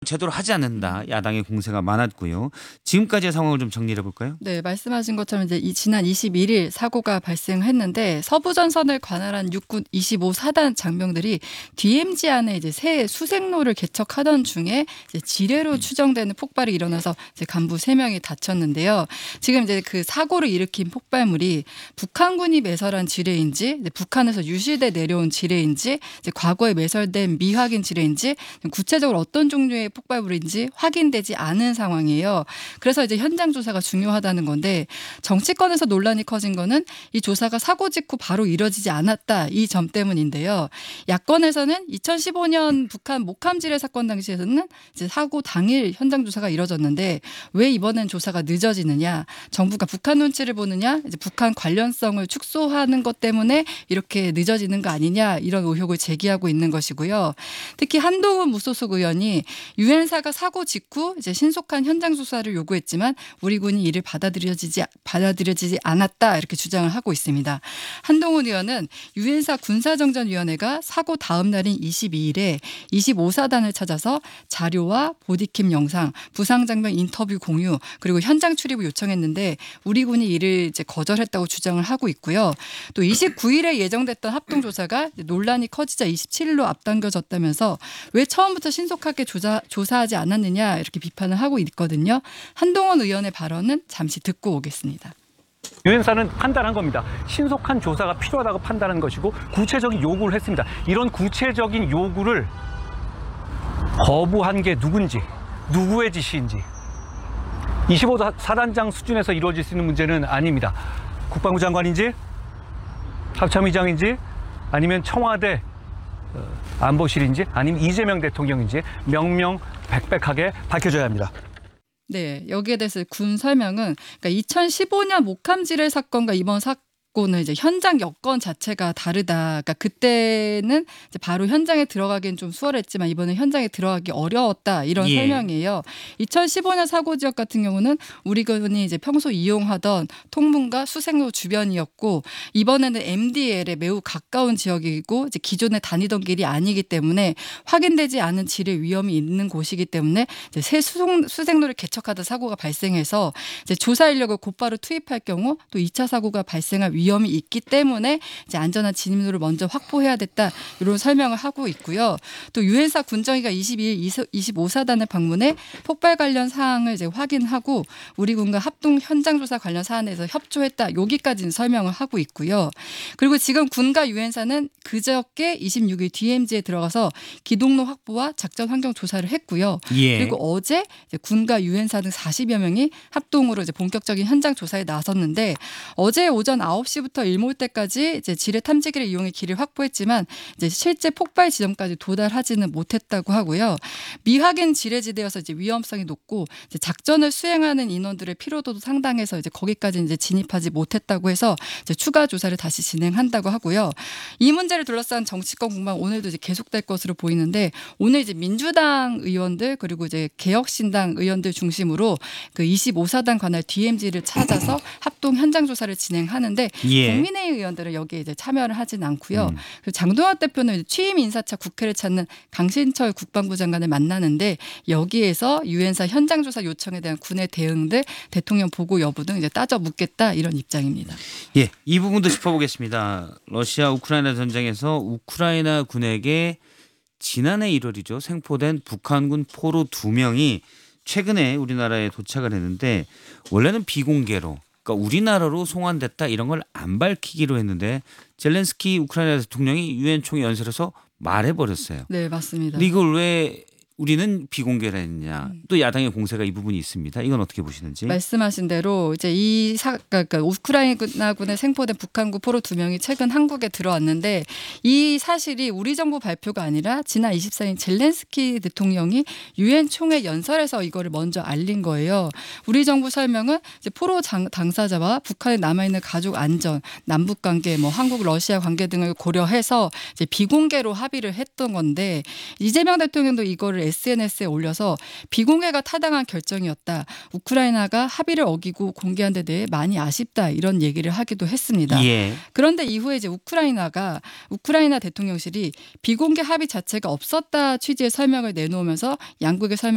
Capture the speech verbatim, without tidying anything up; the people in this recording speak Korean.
제대로 하지 않는다. 야당의 공세가 많았고요. 지금까지의 상황을 좀 정리해 볼까요? 네, 말씀하신 것처럼 이제 이 지난 이십일 일 사고가 발생했는데 서부전선을 관할한 육군 이십오 사단 장병들이 디엠지 안에 이제 새 수색로를 개척하던 중에 이제 지뢰로 추정되는 폭발이 일어나서 이제 간부 세 명이 다쳤는데요. 지금 이제 그 사고를 일으킨 폭발물이 북한군이 매설한 지뢰인지, 이제 북한에서 유실돼 내려온 지뢰인지, 이제 과거에 매설된 미확인 지뢰인지, 구체적으로 어떤 종류의 폭발물인지 확인되지 않은 상황이에요. 그래서 이제 현장 조사가 중요하다는 건데 정치권에서 논란이 커진 거는 이 조사가 사고 직후 바로 이뤄지지 않았다 이 점 때문인데요. 야권에서는 이천십오 년 북한 목함 지뢰 사건 당시에서는 이제 사고 당일 현장 조사가 이뤄졌는데 왜 이번엔 조사가 늦어지느냐? 정부가 북한 눈치를 보느냐? 이제 북한 관련성을 축소하는 것 때문에 이렇게 늦어지는 거 아니냐? 이런 의혹을 제기하고 있는 것이고요. 특히 한동훈 무소속 의원이 유엔사가 사고 직후 이제 신속한 현장 조사를 요구했지만 우리 군이 이를 받아들여지지 받아들여지지 않았다 이렇게 주장을 하고 있습니다. 한동훈 의원은 유엔사 군사정전위원회가 사고 다음 날인 이십이 일에 이십오 사단을 찾아서 자료와 보디캠 영상, 부상 장면 인터뷰 공유 그리고 현장 출입을 요청했는데 우리 군이 이를 이제 거절했다고 주장을 하고 있고요. 또 이십구 일에 예정됐던 합동 조사가 논란이 커지자 이십칠 일로 앞당겨졌다면서 왜 처음부터 신속하게 조사, 조사하지 않았느냐 이렇게 비판을 하고 있거든요. 한동훈 의원의 발언은 잠시 듣고 오겠습니다. 유엔사는 판단한 겁니다. 신속한 조사가 필요하다고 판단한 것이고 구체적인 요구를 했습니다. 이런 구체적인 요구를 거부한 게 누군지, 누구의 지시인지 이십오 사단장 수준에서 이루어질 수 있는 문제는 아닙니다. 국방부 장관인지 합참의장인지 아니면 청와대 안보실인지 아니면 이재명 대통령인지 명명백백하게 밝혀져야 합니다. 네, 여기에 대해서 군 설명은 그러니까 이천십오 년 목함 지뢰 사건과 이번 사건은 이제 현장 여건 자체가 다르다. 그러니까 그때는 이제 바로 현장에 들어가기는 좀 수월했지만 이번에 현장에 들어가기 어려웠다 이런 예. 설명이에요. 이천십오 년 사고 지역 같은 경우는 우리 군이 이제 평소 이용하던 통문과 수색로 주변이었고 이번에는 엠디엘에 매우 가까운 지역이고 이제 기존에 다니던 길이 아니기 때문에 확인되지 않은 지뢰 위험이 있는 곳이기 때문에 이제 새 수송, 수색로를 개척하다 사고가 발생해서 이제 조사 인력을 곧바로 투입할 경우 또 이 차 사고가 발생할 위험이 있기 때문에 이제 안전한 진입로를 먼저 확보해야 됐다 이런 설명을 하고 있고요. 또 유엔사 군정위가 이십이 일 이십오 사단을 방문해 폭발 관련 사항을 이제 확인하고 우리 군과 합동 현장 조사 관련 사안에 대해서 협조했다. 여기까지는 설명을 하고 있고요. 그리고 지금 군과 유엔사는 그저께 이십육 일 디엠지에 들어가서 기동로 확보와 작전 환경 조사를 했고요. 예. 그리고 어제 이제 군과 유엔사 등 사십여 명이 합동으로 이제 본격적인 현장 조사에 나섰는데 어제 오전 아홉 시부터 일몰 때까지 이제 지뢰 탐지기를 이용해 길을 확보했지만 이제 실제 폭발 지점까지 도달하지는 못했다고 하고요. 미확인 지뢰지대여서 이제 위험성이 높고 이제 작전을 수행하는 인원들의 피로도도 상당해서 이제 거기까지 이제 진입하지 못했다고 해서 이제 추가 조사를 다시 진행한다고 하고요. 이 문제를 둘러싼 정치권 공방 오늘도 이제 계속될 것으로 보이는데 오늘 이제 민주당 의원들 그리고 이제 개혁신당 의원들 중심으로 그 이십오 사단 관할 디엠지를 찾아서 합동 현장 조사를 진행하는데 예. 국민의힘 의원들은 여기에 이제 참여를 하진 않고요. 음. 그리고 장동혁 대표는 취임 인사차 국회를 찾는 강신철 국방부 장관을 만나는데 여기에서 유엔사 현장 조사 요청에 대한 군의 대응들, 대통령 보고 여부 등 이제 따져 묻겠다 이런 입장입니다. 예, 이 부분도 짚어보겠습니다. 러시아 우크라이나 전쟁에서 우크라이나 군에게 지난해 일월이죠. 생포된 북한군 포로 두 명이 최근에 우리나라에 도착을 했는데 원래는 비공개로 그러니까 우리나라로 송환됐다 이런 걸 안 밝히기로 했는데 젤렌스키 우크라이나 대통령이 유엔 총회 연설에서 말해버렸어요. 네, 맞습니다. 근데 이걸 왜 우리는 비공개를 했냐. 또 야당의 공세가 이 부분이 있습니다. 이건 어떻게 보시는지. 말씀하신 대로 이제 이 사, 그러니까 우크라이나군에 생포된 북한군 포로 두 명이 최근 한국에 들어왔는데 이 사실이 우리 정부 발표가 아니라 지난 이십사 일 젤렌스키 대통령이 유엔 총회 연설에서 이거를 먼저 알린 거예요. 우리 정부 설명은 이제 포로 장, 당사자와 북한에 남아있는 가족 안전, 남북 관계, 뭐 한국 러시아 관계 등을 고려해서 이제 비공개로 합의를 했던 건데 이재명 대통령도 이거를 에스엔에스에 올려서 비공개가 타당한 결정이었다. 우크라이나가 합의를 어기고 공개한 데 대해 많이 아쉽다. 이런 얘기를 하기도 했습니다. 예. 그런데 이후에 이제 우크라이나가 우크라이나 대통령실이 비공개 합의 자체가 없었다 취지의 설명을 내놓으면서 양국의 설명